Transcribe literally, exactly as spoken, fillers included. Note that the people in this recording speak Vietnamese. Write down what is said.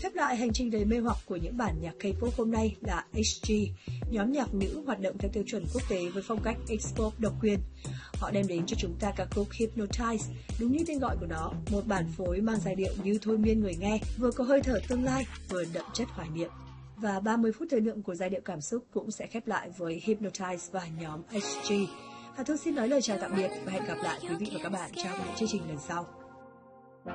Khép lại hành trình đầy mê hoặc của những bản nhạc K-pop hôm nay là hát giê, nhóm nhạc nữ hoạt động theo tiêu chuẩn quốc tế với phong cách X-pop độc quyền. Họ đem đến cho chúng ta ca khúc Hypnotize, đúng như tên gọi của nó, một bản phối mang giai điệu như thôi miên người nghe, vừa có hơi thở tương lai, vừa đậm chất hoài niệm. Và ba mươi phút thời lượng của giai điệu cảm xúc cũng sẽ khép lại với Hypnotize và nhóm hát giê. Hà Thư xin nói lời chào tạm biệt và hẹn gặp lại quý vị và các bạn trong những chương trình lần sau.